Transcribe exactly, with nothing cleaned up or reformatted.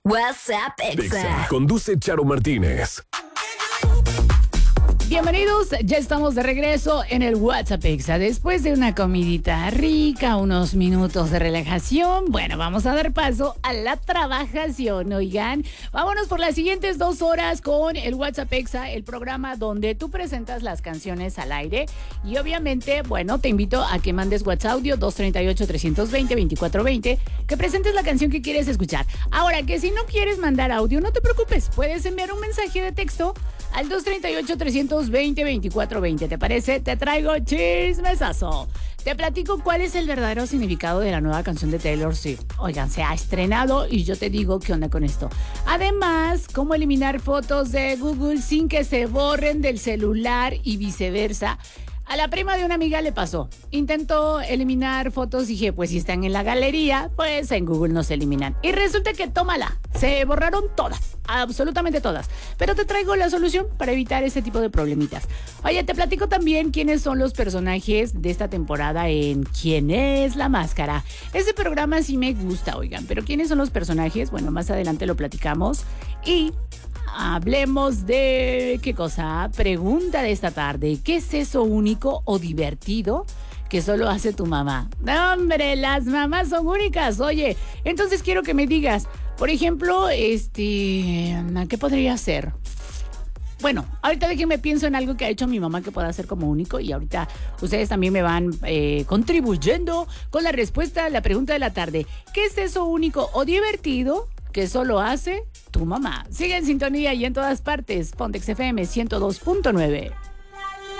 WhatsApp Exa. Exa. Conduce Charo Martínez. Bienvenidos, ya estamos de regreso en el WhatsApp Exa. Después de una comidita rica, unos minutos de relajación, bueno, vamos a dar paso a la trabajación, oigan. Vámonos por las siguientes dos horas con el WhatsApp Exa, el programa donde tú presentas las canciones al aire. Y obviamente, bueno, te invito a que mandes WhatsApp audio dos tres ocho, tres dos cero, dos cuatro dos cero, que presentes la canción que quieres escuchar. Ahora, que si no quieres mandar audio, no te preocupes, puedes enviar un mensaje de texto al dos tres ocho, tres dos cero, dos cuatro dos cero. ¿Te parece? Te traigo chismesazo. Te platico cuál es el verdadero significado de la nueva canción de Taylor Swift. Oigan, se ha estrenado y yo te digo qué onda con esto. Además, cómo eliminar fotos de Google sin que se borren del celular y viceversa. A la prima de una amiga le pasó. Intentó eliminar fotos y dije, pues si están en la galería, pues en Google no se eliminan. Y resulta que, tómala, se borraron todas, absolutamente todas. Pero te traigo la solución para evitar ese tipo de problemitas. Oye, te platico también quiénes son los personajes de esta temporada en ¿Quién es la máscara? Ese programa sí me gusta, oigan, pero ¿quiénes son los personajes? Bueno, más adelante lo platicamos. Y hablemos de, ¿qué cosa? Pregunta de esta tarde. ¿Qué es eso único o divertido que solo hace tu mamá? No, hombre, las mamás son únicas. Oye, entonces quiero que me digas, por ejemplo, este, ¿qué podría ser? Bueno, ahorita déjenme pienso en algo que ha hecho mi mamá que pueda ser como único y ahorita ustedes también me van eh, contribuyendo con la respuesta a la pregunta de la tarde. ¿Qué es eso único o divertido que solo hace tu mamá? Sigue en sintonía y en todas partes. Pontex F M ciento dos punto nueve.